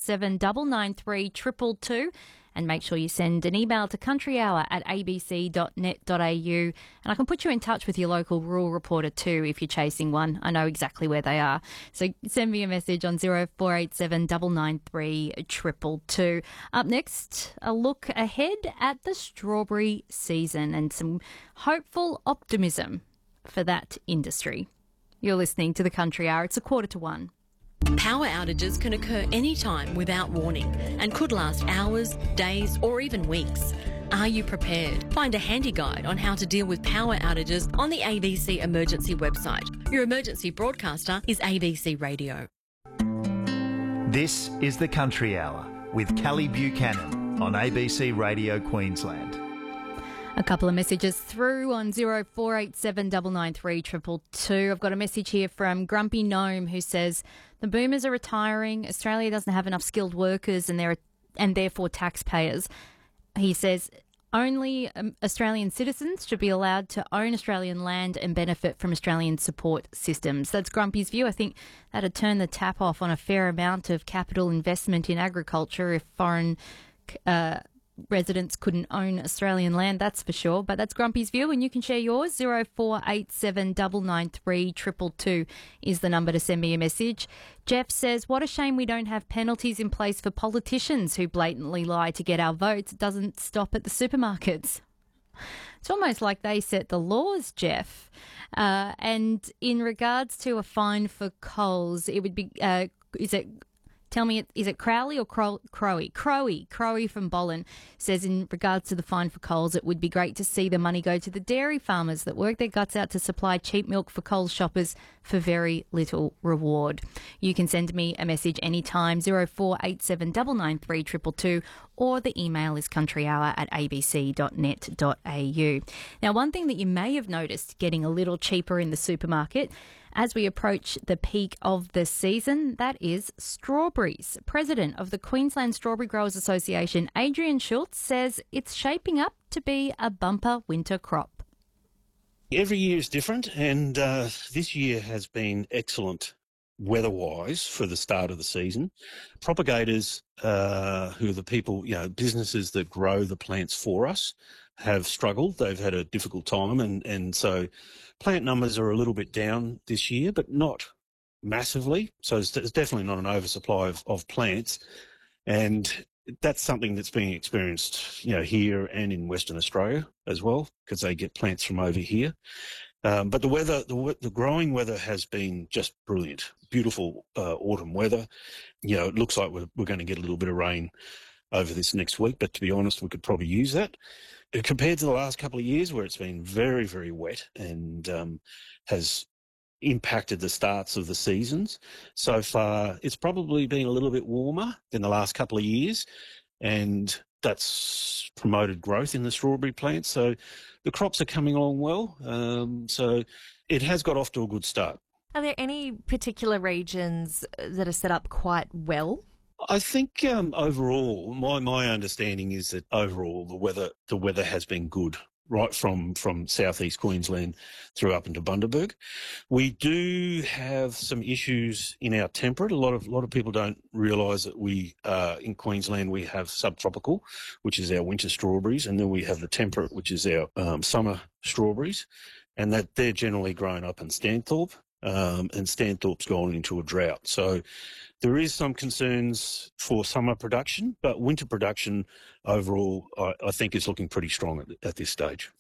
0487 993 222. And make sure you send an email to countryhour@abc.net.au. And I can put you in touch with your local rural reporter too if you're chasing one. I know exactly where they are. So send me a message on 0487 993 222. Up next, a look ahead at the strawberry season and some hopeful optimism for that industry. You're listening to The Country Hour. It's 1:45. Power outages can occur anytime without warning and could last hours, days or even weeks. Are you prepared? Find a handy guide on how to deal with power outages on the ABC Emergency website. Your emergency broadcaster is ABC Radio. This is The Country Hour with Kelly Buchanan on ABC Radio Queensland. A couple of messages through on 0487 993 222. I've got a message here from Grumpy Gnome who says, the boomers are retiring. Australia doesn't have enough skilled workers and therefore taxpayers. He says, only Australian citizens should be allowed to own Australian land and benefit from Australian support systems. That's Grumpy's view. I think that'd turn the tap off on a fair amount of capital investment in agriculture if foreign residents couldn't own Australian land, that's for sure. But that's Grumpy's view, and you can share yours. 0487 993 222 is the number to send me a message. Jeff says, what a shame we don't have penalties in place for politicians who blatantly lie to get our votes. It doesn't stop at the supermarkets. It's almost like they set the laws, Jeff. And in regards to a fine for Coles, it would be, tell me, is it Crowley or Crowy? Crowy from Bollen says in regards to the fine for Coles, it would be great to see the money go to the dairy farmers that work their guts out to supply cheap milk for Coles shoppers for very little reward. You can send me a message anytime, 0487 993 222, or the email is countryhour@abc.net.au. Now, one thing that you may have noticed getting a little cheaper in the supermarket as we approach the peak of the season, that is strawberries. President of the Queensland Strawberry Growers Association, Adrian Schultz, says it's shaping up to be a bumper winter crop. Every year is different, and this year has been excellent weather-wise for the start of the season. Propagators, who are the people, businesses that grow the plants for us, have struggled. They've had a difficult time, and so plant numbers are a little bit down this year, but not massively. So it's definitely not an oversupply of plants, and that's something that's being experienced, here and in Western Australia as well, because they get plants from over here. But the weather, the growing weather has been just brilliant. Beautiful autumn weather. It looks like we're going to get a little bit of rain over this next week, but to be honest, we could probably use that. Compared to the last couple of years where it's been very, very wet and has impacted the starts of the seasons, so far it's probably been a little bit warmer than the last couple of years, and that's promoted growth in the strawberry plants. So the crops are coming along well. So it has got off to a good start. Are there any particular regions that are set up quite well? I think overall, my understanding is that overall the weather has been good, right from southeast Queensland through up into Bundaberg. We do have some issues in our temperate. A lot of people don't realise that we in Queensland we have subtropical, which is our winter strawberries, and then we have the temperate, which is our summer strawberries, and that they're generally grown up in Stanthorpe. And Stanthorpe's gone into a drought. So there is some concerns for summer production, but winter production overall, I think, is looking pretty strong at this stage.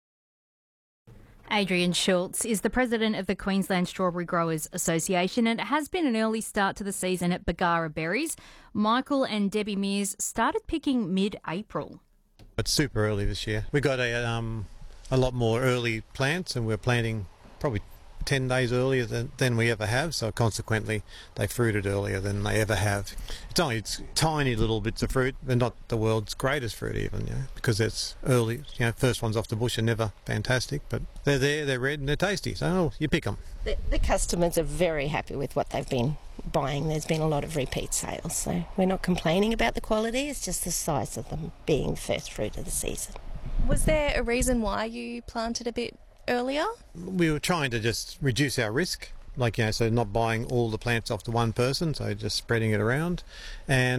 Adrian Schultz is the president of the Queensland Strawberry Growers Association, and it has been an early start to the season at Bargara Berries. Michael and Debbie Mears started picking mid-April. It's super early this year. We got a lot more early plants, and we're planting probably 10 days earlier than we ever have, so consequently they fruited earlier than they ever have. It's tiny little bits of fruit, but not the world's greatest fruit even, because it's early. First ones off the bush are never fantastic, but they're there, they're red and they're tasty, so you pick them. The customers are very happy with what they've been buying. There's been a lot of repeat sales, so we're not complaining about the quality, it's just the size of them being first fruit of the season. Was there a reason why you planted a bit earlier? We were trying to just reduce our risk, so not buying all the plants off to one person, so just spreading it around. And